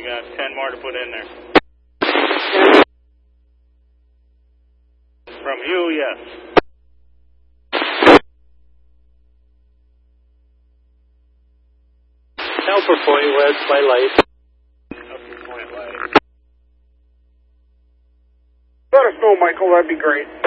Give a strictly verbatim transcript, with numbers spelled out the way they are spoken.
got ten more to put in there. From you, yes. Alpha Point West by light. Up to Point Light. Let us know, Michael. That'd be great.